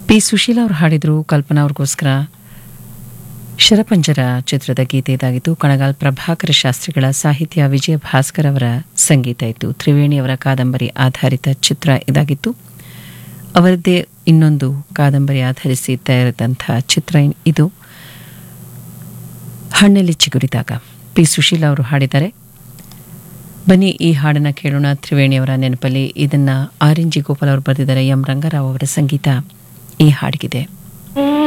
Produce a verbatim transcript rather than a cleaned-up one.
P Sushila ಅವರು ಹಾಡಿದ್ರು. ಕಲ್ಪನಾ ಅವ್ರಿಗೋಸ್ಕರ ಶರಪಂಜರ ಚಿತ್ರದ ಗೀತೆ ಇದಾಗಿತ್ತು. ಕಣಗಾಲ್ ಪ್ರಭಾಕರ ಶಾಸ್ತ್ರಿಗಳ ಸಾಹಿತ್ಯ, ವಿಜಯ ಭಾಸ್ಕರ್ ಅವರ ಸಂಗೀತ ಇತ್ತು. ತ್ರಿವೇಣಿಯವರ ಕಾದಂಬರಿ ಆಧಾರಿತ ಚಿತ್ರ ಇದಾಗಿತ್ತು. ಅವರದ್ದೇ ಇನ್ನೊಂದು ಕಾದಂಬರಿ ಆಧರಿಸಿ ತಯಾರಿದಂಥ ಚಿತ್ರ ಇದು. ಹಣ್ಣಲ್ಲಿ ಚಿಗುರಿದಾಗ ಪಿ ಸುಶೀಲಾ ಅವರು ಹಾಡಿದ್ದಾರೆ. ಬನ್ನಿ ಈ ಹಾಡನ್ನು ಕೇಳೋಣ. ತ್ರಿವೇಣಿಯವರ ನೆನಪಲ್ಲಿ ಇದನ್ನು ಆರ್ ಎನ್ ಜಿ ಗೋಪಾಲ್ ಅವರು ಬರೆದಿದ್ದಾರೆ. ಎಂ ರಂಗರಾವ್ ಅವರ ಸಂಗೀತ ಈ ಹಾಡಿಗಿದೆ.